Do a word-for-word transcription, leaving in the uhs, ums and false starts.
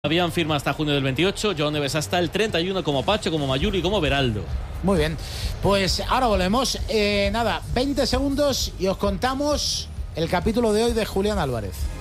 Habían firma hasta junio del veintiocho, Joan Neves hasta el treinta y uno, como Pacho, como Mayuri y como Beraldo. Muy bien, pues ahora volvemos. Eh, nada, veinte segundos y os contamos el capítulo de hoy de Julián Álvarez.